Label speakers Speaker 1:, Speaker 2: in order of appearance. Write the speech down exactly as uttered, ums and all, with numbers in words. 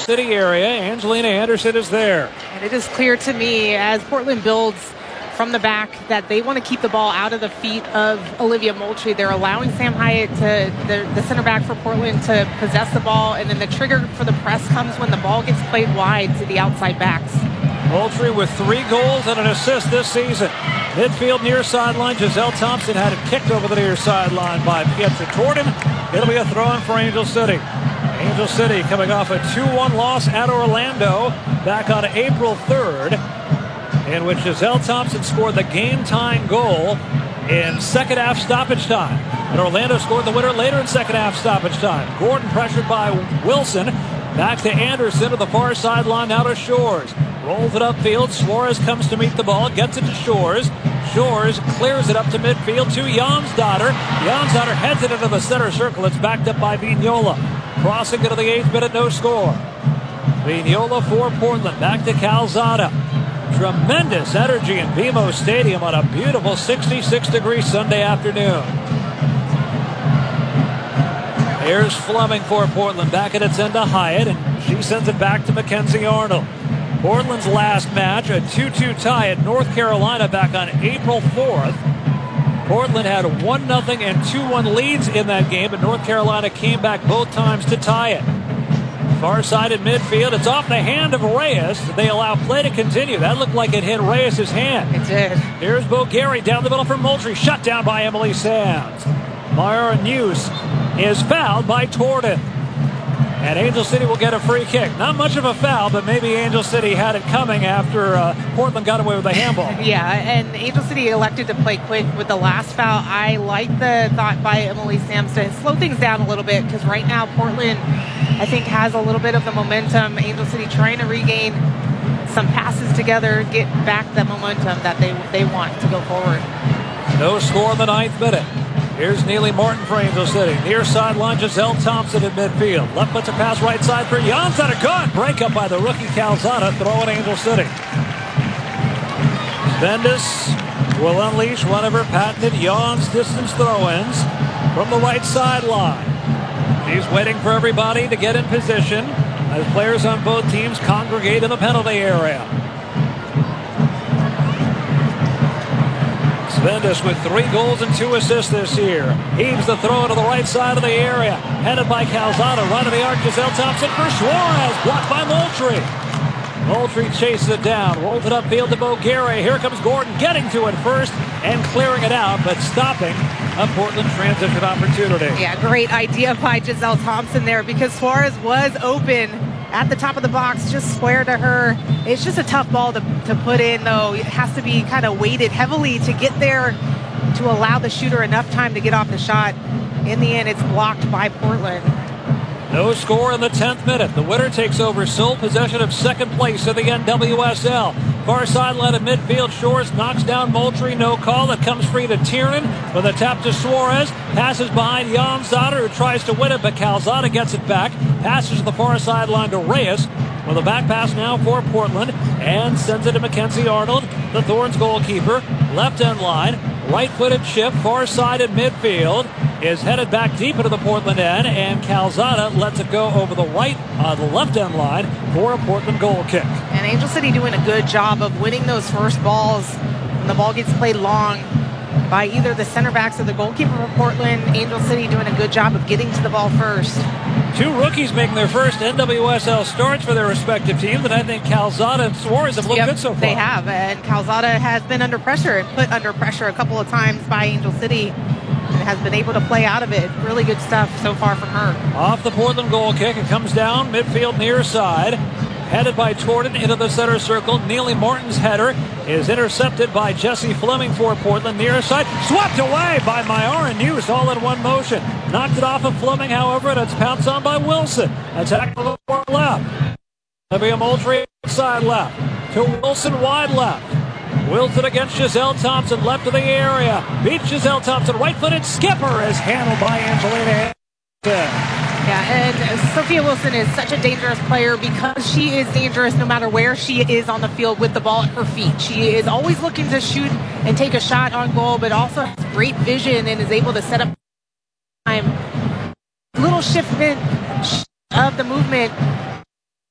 Speaker 1: City area. Angelina Anderson is there.
Speaker 2: And it is clear to me as Portland builds from the back that they want to keep the ball out of the feet of Olivia Moultrie. They're allowing Sam Hyatt, to the, the center back for Portland, to possess the ball, and then the trigger for the press comes when the ball gets played wide to the outside backs.
Speaker 1: Moultrie with three goals and an assist this season. Midfield near sideline. Giselle Thompson had it kicked over the near sideline by Pietra Torden. It'll be a throw-in for Angel City. Angel City coming off a two one loss at Orlando back on April third, in which Giselle Thompson scored the game-tying goal in second half stoppage time. And Orlando scored the winner later in second half stoppage time. Gordon pressured by Wilson. Back to Anderson to the far sideline, now to Shores. Rolls it upfield. Suarez comes to meet the ball, gets it to Shores. Shores clears it up to midfield to Jonsdottir. Jonsdottir heads it into the center circle. It's backed up by Vignola. Crossing into the eighth minute, no score. Vignola for Portland. Back to Calzada. Tremendous energy in B M O Stadium on a beautiful sixty-six degree Sunday afternoon. Here's Fleming for Portland. Back at its end to Hyatt, and she sends it back to Mackenzie Arnold. Portland's last match, a two two tie at North Carolina back on April fourth. Portland had one nothing and two one leads in that game, but North Carolina came back both times to tie it. Far side in midfield. It's off the hand of Reyes. They allow play to continue. That looked like it hit Reyes' hand.
Speaker 2: It did.
Speaker 1: Here's Bulgari down the middle for Moultrie. Shut down by Emily Sands. Myra News is fouled by Torden. And Angel City will get a free kick. Not much of a foul, but maybe Angel City had it coming after uh, Portland got away with a handball.
Speaker 2: Yeah, and Angel City elected to play quick with the last foul. I like the thought by Emily Sams to slow things down a little bit, because right now Portland, I think, has a little bit of the momentum. Angel City trying to regain some passes together, get back the momentum that they, they want to go forward.
Speaker 1: No score in the ninth minute. Here's Neely Martin for Angel City. Near sideline, Giselle Thompson in midfield. Left puts a pass right side for Jonsdottir. Good break up by the rookie Calzada, throwing Angel City. Bendis will unleash one of her patented Jans distance throw-ins from the right sideline. She's waiting for everybody to get in position as players on both teams congregate in the penalty area. Bendis with three goals and two assists this year. Heaves the throw to the right side of the area. Headed by Calzada. Right of the arc. Giselle Thompson for Suarez. Blocked by Moultrie. Moultrie chases it down. Rolls it upfield to Bulgari. Here comes Gordon getting to it first and clearing it out, but stopping a Portland transition opportunity.
Speaker 2: Yeah, great idea by Giselle Thompson there, because Suarez was open at the top of the box, just square to her. It's just a tough ball to, to put in, though. It has to be kind of weighted heavily to get there to allow the shooter enough time to get off the shot. In the end, it's blocked by Portland.
Speaker 1: No score in the tenth minute. The winner takes over sole possession of second place in the N W S L. Far sideline of midfield. Shores knocks down Moultrie. No call. It comes free to Tiernan with a tap to Suarez. Passes behind Jonsdottir, who tries to win it, but Calzada gets it back. Passes to the far sideline to Reyes. With a back pass now for Portland, and sends it to Mackenzie Arnold, the Thorns goalkeeper. Left end line. Right-footed chip. Far side in midfield. Is headed back deep into the Portland end, and Calzada lets it go over the right on the left end line for a Portland goal kick.
Speaker 2: And Angel City doing a good job of winning those first balls when the ball gets played long by either the center backs or the goalkeeper for Portland. Angel City doing a good job of getting to the ball first.
Speaker 1: Two rookies making their first N W S L starts for their respective teams, and I think Calzada and Suarez have looked
Speaker 2: yep,
Speaker 1: good so far.
Speaker 2: They have, and Calzada has been under pressure and put under pressure a couple of times by Angel City, and has been able to play out of it. Really good stuff so far from her.
Speaker 1: Off the Portland goal kick, it comes down midfield near side. Headed by Torden into the center circle. Neely Martin's header is intercepted by Jesse Fleming for Portland. Near side, swept away by Myara News, all in one motion. Knocked it off of Fleming, however, and it's pounced on by Wilson. Attack on the far left. It'll be a Moultrie side left. To Wilson wide left. Wilson against Giselle Thompson, left of the area. Beats Giselle Thompson. Right-footed skipper is handled by Angelina Anderson.
Speaker 2: Yeah, and Sophia Wilson is such a dangerous player because she is dangerous no matter where she is on the field with the ball at her feet. She is always looking to shoot and take a shot on goal, but also has great vision and is able to set up time. Little shiftment of the movement